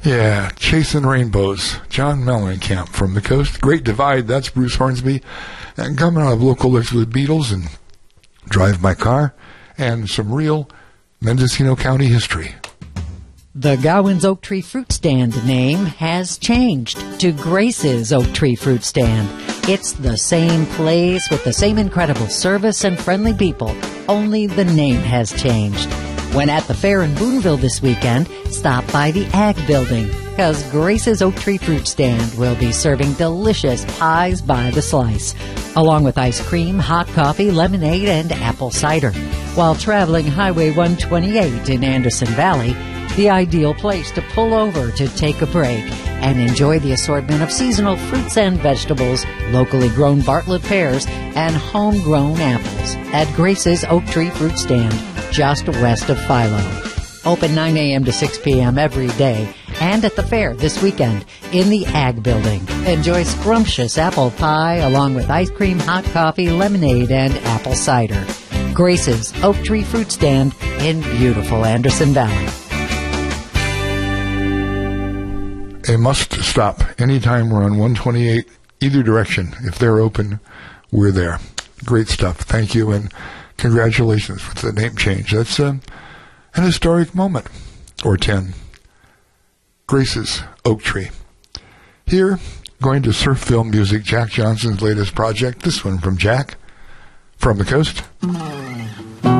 Yeah, Chasing Rainbows, John Mellencamp from the coast. Great Divide, that's Bruce Hornsby. And coming out of local lists with Beatles and Drive My Car, and some real Mendocino County history. The Gowans Oak Tree Fruit Stand name has changed to Grace's Oak Tree Fruit Stand. It's the same place with the same incredible service and friendly people, only the name has changed. When at the fair in Boonville this weekend, stop by the Ag Building, because Grace's Oak Tree Fruit Stand will be serving delicious pies by the slice, along with ice cream, hot coffee, lemonade, and apple cider. While traveling Highway 128 in Anderson Valley, the ideal place to pull over to take a break and enjoy the assortment of seasonal fruits and vegetables, locally grown Bartlett pears, and homegrown apples at Grace's Oak Tree Fruit Stand, just west of Philo. Open 9 a.m. to 6 p.m. every day, and at the fair this weekend in the Ag Building. Enjoy scrumptious apple pie along with ice cream, hot coffee, lemonade, and apple cider. Grace's Oak Tree Fruit Stand in beautiful Anderson Valley. A must stop anytime we're on 128, either direction. If they're open, we're there. Great stuff. Thank you, and congratulations with the name change. That's an historic moment, or 10. Grace's Oak Tree. Here, going to surf film music, Jack Johnson's latest project. This one from Jack, from the coast.